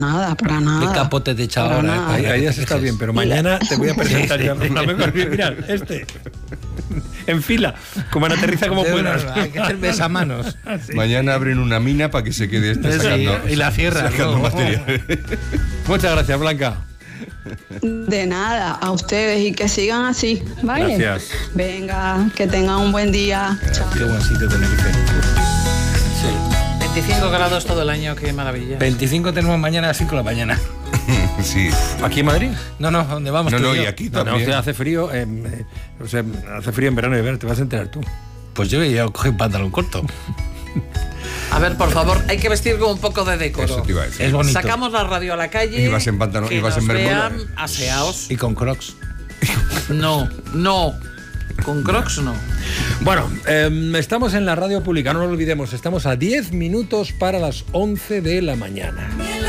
nada, para nada. ¿Qué capote te echa Para ahora? nada. Ahí ya se está bien, pero mañana te voy a presentar Sí, yo. sí. La mejor, mira, en fila, como en aterriza como puedas. Hay que hacer besamanos. Sí. Mañana abren una mina para que se quede Sí, sacando, y la cierran, sacando ¿no? material. Muchas gracias, Blanca. De nada, a ustedes y que sigan así, ¿vale? Gracias. Venga, que tengan un buen día. Chao. Qué buen sitio Tenerife. 25 grados todo el año, qué maravilla. 25 tenemos mañana a las 5 de la mañana. Sí. ¿Aquí en Madrid? No, ¿dónde vamos? No, tú no, yo? y aquí No, también. hostia, hace frío. O sea, hace frío en verano y verano, te vas a enterar tú. Pues yo ya cogí un pantalón corto. A ver, por favor, hay que vestir con un poco de decoro. Eso te iba a decir. Es bonito. Sacamos la radio a la calle. Ibas en pantalón, que ibas en nos bermuda. vean aseados. Y con crocs. No. Con Crocs no. Bueno, estamos en la radio pública, no lo olvidemos. Estamos a 10 minutos para las 11 de la mañana.